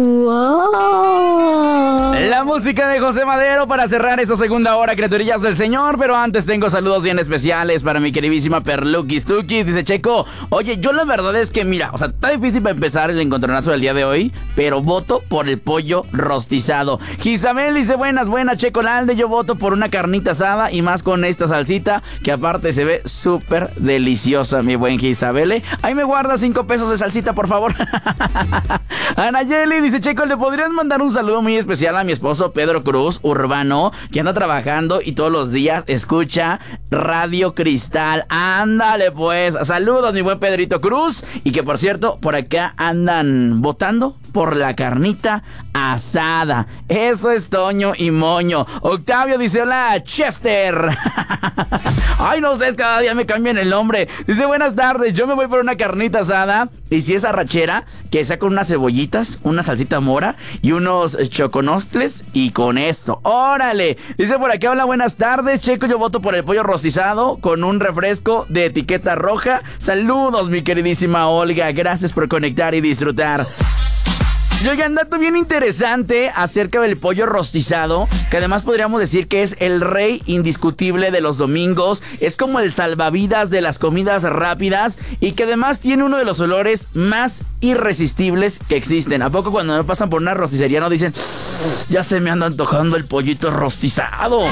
¡Wow! La música de José Madero para cerrar esta segunda hora, criaturillas del Señor. Pero antes tengo saludos bien especiales para mi queridísima Perluquis Tukis. Dice Checo, oye, yo la verdad es que mira, o sea, está difícil para empezar el encontronazo del día de hoy, pero voto por el pollo rostizado. Isabel dice, buenas, Checo Lalde, yo voto por una carnita asada y más con esta salsita, que aparte se ve súper deliciosa, mi buen Isabel. Ahí me guarda 5 pesos de salsita, por favor. Anayeli dice, Checo, ¿le podrías mandar un saludo muy especial a mi esposo Pedro Cruz Urbano, que anda trabajando y todos los días escucha Radio Cristal? Ándale pues, saludos mi buen Pedrito Cruz. Y que por cierto, por acá andan votando por la carnita asada. Eso es Toño y Moño. Octavio dice, hola Chester. Ay, no sé, cada día me cambian el nombre. Dice, buenas tardes, yo me voy por una carnita asada. Y si es arrachera, que sea con unas cebollitas, una salsita mora y unos choconostles. Y con esto, órale. Dice por acá, hola, buenas tardes, Checo, yo voto por el pollo rostizado con un refresco de etiqueta roja. Saludos, mi queridísima Olga. Gracias por conectar y disfrutar. Y oigan, dato bien interesante acerca del pollo rostizado, que además podríamos decir que es el rey indiscutible de los domingos. Es como el salvavidas de las comidas rápidas y que además tiene uno de los olores más irresistibles que existen. ¿A poco cuando me pasan por una rosticería no dicen, ya se me anda antojando el pollito rostizado?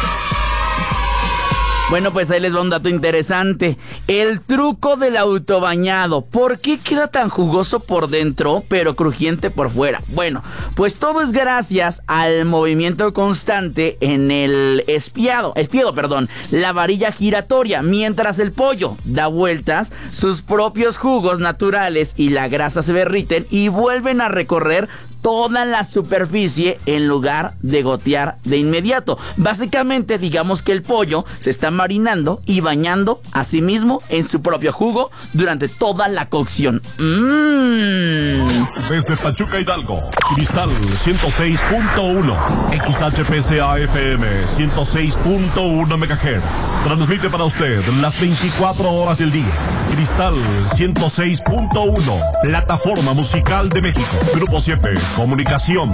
Bueno, pues ahí les va un dato interesante. El truco del autobañado. ¿Por qué queda tan jugoso por dentro, pero crujiente por fuera? Bueno, pues todo es gracias al movimiento constante en el espiedo, la varilla giratoria. Mientras el pollo da vueltas, sus propios jugos naturales y la grasa se derriten y vuelven a recorrer toda la superficie en lugar de gotear de inmediato. Básicamente, digamos que el pollo se está marinando y bañando a sí mismo en su propio jugo durante toda la cocción. Desde Pachuca, Hidalgo, Cristal 106.1, XHPCA FM 106.1 MHz. Transmite para usted las 24 horas del día. Cristal 106.1, plataforma musical de México. Grupo 7. Comunicación.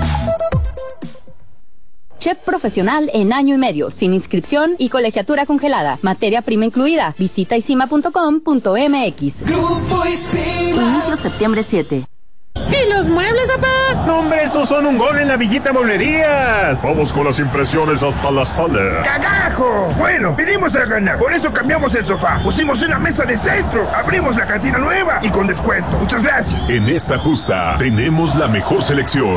Chef profesional en año y medio, sin inscripción y colegiatura congelada. Materia prima incluida. Visita isima.com.mx. Grupo Isima. Inicio septiembre 7. ¿Y los muebles, papá? No, hombre, estos son un gol en la Villita Mueblerías. Vamos con las impresiones hasta la sala. ¡Cagajo! Bueno, vinimos a ganar. Por eso cambiamos el sofá. Pusimos una mesa de centro. Abrimos la cantina nueva y con descuento. Muchas gracias. En esta justa tenemos la mejor selección.